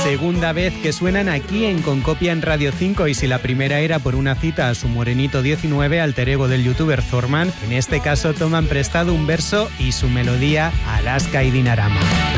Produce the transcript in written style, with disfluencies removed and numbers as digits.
segunda vez que suenan aquí en Concopia en Radio 5, y si la primera era por una cita a su Morenito 19, alter ego del youtuber Zorman, en este caso toman prestado un verso y su melodía a Alaska y Dinarama.